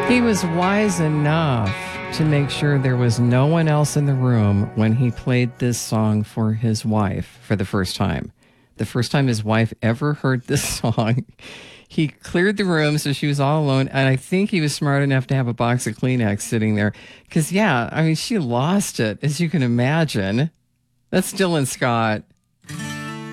He was wise enough to make sure there was no one else in the room when he played this song for his wife for the first time. The first time his wife ever heard this song, he cleared the room so she was all alone. And I think he was smart enough to have a box of Kleenex sitting there. Because, yeah, I mean, she lost it, as you can imagine. That's Dylan Scott.